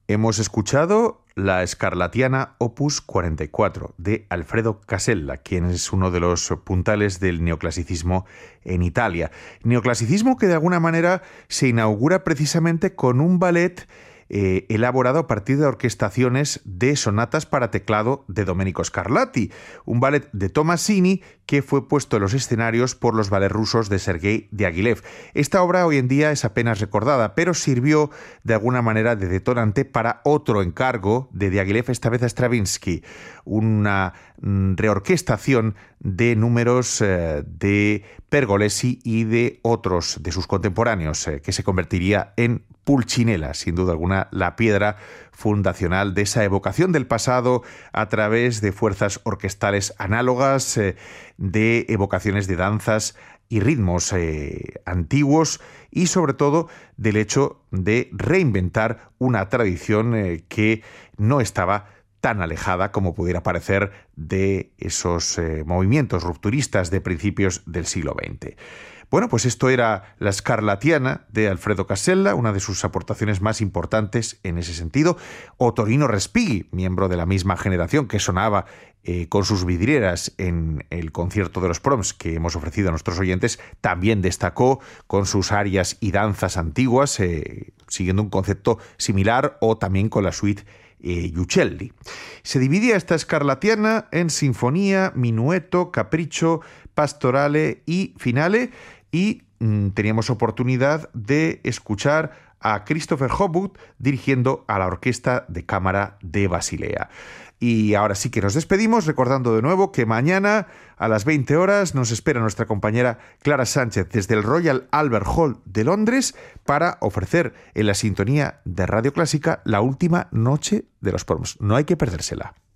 Hemos escuchado la Scarlatiana Opus 44 de Alfredo Casella, quien es uno de los puntales del neoclasicismo en Italia. Neoclasicismo que de alguna manera se inaugura precisamente con un ballet elaborado a partir de orquestaciones de sonatas para teclado de Domenico Scarlatti, un ballet de Tomasini que fue puesto en los escenarios por los ballets rusos de Sergei Diaghilev. Esta obra hoy en día es apenas recordada, pero sirvió de alguna manera de detonante para otro encargo de Diaghilev, esta vez a Stravinsky, una reorquestación de números de Pergolesi y de otros de sus contemporáneos, que se convertiría en Pulcinella, sin duda alguna, la piedra fundacional de esa evocación del pasado a través de fuerzas orquestales análogas, de evocaciones de danzas y ritmos antiguos y sobre todo del hecho de reinventar una tradición que no estaba tan alejada como pudiera parecer de esos movimientos rupturistas de principios del siglo XX. Bueno, pues esto era la Scarlatiana de Alfredo Casella, una de sus aportaciones más importantes en ese sentido. Ottorino Respighi, miembro de la misma generación que sonaba con sus vidrieras en el concierto de los Proms que hemos ofrecido a nuestros oyentes, también destacó con sus arias y danzas antiguas, siguiendo un concepto similar, o también con la suite Uccelli. Se dividía esta Scarlatiana en sinfonía, minueto, capriccio, pastorale y finale, y teníamos oportunidad de escuchar a Christopher Hopwood dirigiendo a la Orquesta de Cámara de Basilea. Y ahora sí que nos despedimos, recordando de nuevo que mañana a las 20 horas nos espera nuestra compañera Clara Sánchez desde el Royal Albert Hall de Londres para ofrecer en la sintonía de Radio Clásica la última noche de los Proms. No hay que perdérsela.